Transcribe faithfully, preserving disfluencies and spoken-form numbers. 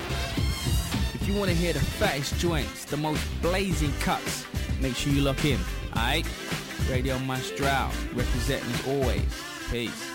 If you want to hear the fattest joints, the most blazing cuts, make sure you lock in, alright? Radio Mastral, representing as always. Peace.